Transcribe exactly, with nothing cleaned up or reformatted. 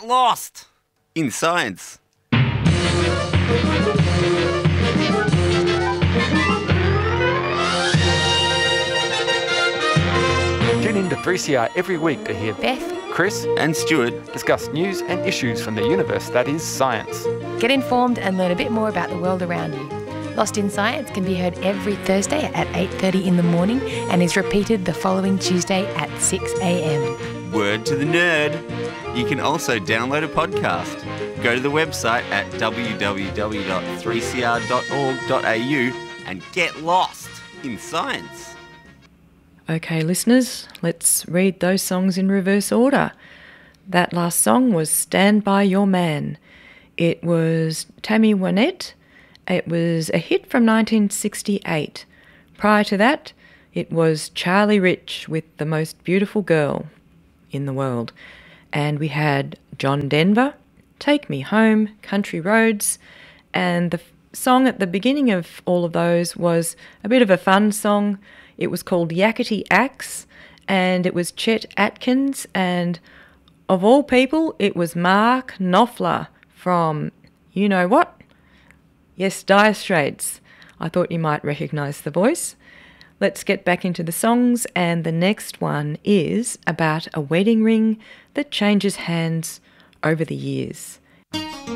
get lost in science. Tune in to three C R every week to hear Beth, Chris And Stuart discuss news and issues from the universe that is science. get informed and learn a bit more about the world around you. Lost in Science can be heard every Thursday at eight thirty in the morning and is repeated the following Tuesday at six a.m. Word to the nerd. You can also download a podcast. Go to the website at w w w dot three c r dot org dot a u and get lost in science. Okay, listeners, let's read those songs in reverse order. That last song was Stand By Your Man. It was Tammy Wynette. It was a hit from nineteen sixty-eight. Prior to that, it was Charlie Rich with The Most Beautiful Girl in the World. And we had John Denver, Take Me Home, Country Roads, and the f- song at the beginning of all of those was a bit of a fun song. It was called Yakety Axe, and it was Chet Atkins, and of all people, it was Mark Knopfler from, you know what? Yes, Dire Straits. I thought you might recognise the voice. Let's get back into the songs, and the next one is about a wedding ring that changes hands over the years.